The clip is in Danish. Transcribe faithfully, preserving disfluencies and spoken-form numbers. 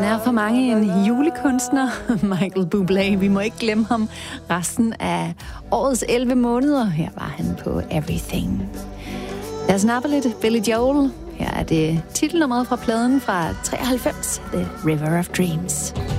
Han er for mange en julekunstner, Michael Bublé. Vi må ikke glemme ham resten af årets elleve måneder. Her var han på Everything. Lad os nappe lidt Billy Joel. Her er det titelnummeret fra pladen fra treoghalvfems, The River of Dreams.